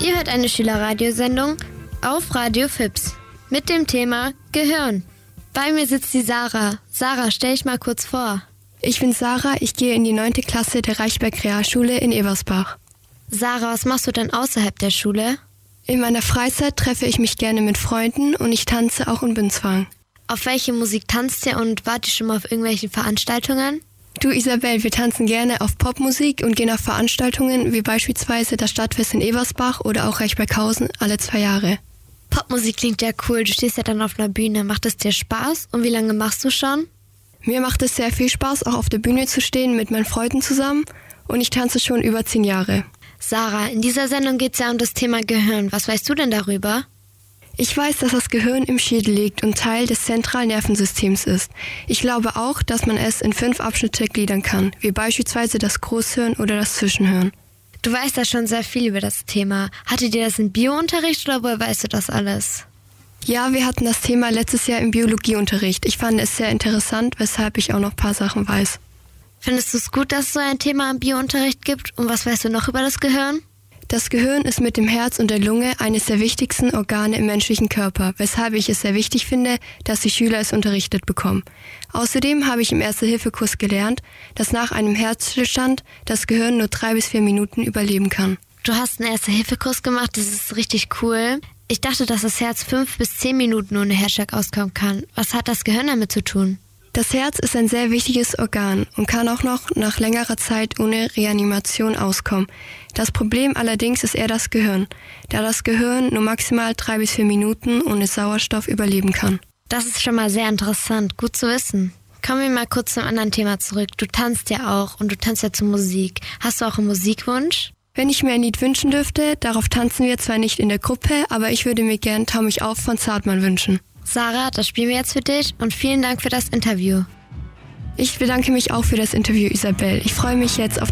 Ihr hört eine Schülerradiosendung auf Radio Fips mit dem Thema Gehirn. Bei mir sitzt die Sarah. Sarah, stell dich mal kurz vor. Ich bin Sarah, ich gehe in die 9. Klasse der Reichberg Realschule in Eversbach. Sarah, was machst du denn außerhalb der Schule? In meiner Freizeit treffe ich mich gerne mit Freunden und ich tanze auch in Bünswang. Auf welche Musik tanzt ihr und wart ihr schon mal auf irgendwelchen Veranstaltungen? Du Isabel, wir tanzen gerne auf Popmusik und gehen auf Veranstaltungen wie beispielsweise das Stadtfest in Eversbach oder auch Reichberghausen alle 2 Jahre. Popmusik klingt ja cool, du stehst ja dann auf einer Bühne. Macht es dir Spaß und wie lange machst du schon? Mir macht es sehr viel Spaß, auch auf der Bühne zu stehen mit meinen Freunden zusammen und ich tanze schon über 10 Jahre. Sarah, in dieser Sendung geht es ja um das Thema Gehirn. Was weißt du denn darüber? Ich weiß, dass das Gehirn im Schädel liegt und Teil des zentralen Nervensystems ist. Ich glaube auch, dass man es in 5 Abschnitte gliedern kann, wie beispielsweise das Großhirn oder das Zwischenhirn. Du weißt ja schon sehr viel über das Thema. Hattet ihr das im Biounterricht oder woher weißt du das alles? Ja, wir hatten das Thema letztes Jahr im Biologieunterricht. Ich fand es sehr interessant, weshalb ich auch noch ein paar Sachen weiß. Findest du es gut, dass es so ein Thema im Biounterricht gibt? Und was weißt du noch über das Gehirn? Das Gehirn ist mit dem Herz und der Lunge eines der wichtigsten Organe im menschlichen Körper, weshalb ich es sehr wichtig finde, dass die Schüler es unterrichtet bekommen. Außerdem habe ich im Erste-Hilfe-Kurs gelernt, dass nach einem Herzstillstand das Gehirn nur 3 bis 4 Minuten überleben kann. Du hast einen Erste-Hilfe-Kurs gemacht, das ist richtig cool. Ich dachte, dass das Herz 5 bis 10 Minuten ohne Herzschlag auskommen kann. Was hat das Gehirn damit zu tun? Das Herz ist ein sehr wichtiges Organ und kann auch noch nach längerer Zeit ohne Reanimation auskommen. Das Problem allerdings ist eher das Gehirn, da das Gehirn nur maximal 3 bis 4 Minuten ohne Sauerstoff überleben kann. Das ist schon mal sehr interessant, gut zu wissen. Kommen wir mal kurz zum anderen Thema zurück. Du tanzt ja auch und du tanzt ja zur Musik. Hast du auch einen Musikwunsch? Wenn ich mir ein Lied wünschen dürfte, darauf tanzen wir zwar nicht in der Gruppe, aber ich würde mir gern Tau mich auf von Zartmann wünschen. Sarah, das spielen wir jetzt für dich und vielen Dank für das Interview. Ich bedanke mich auch für das Interview, Isabel. Ich freue mich jetzt auf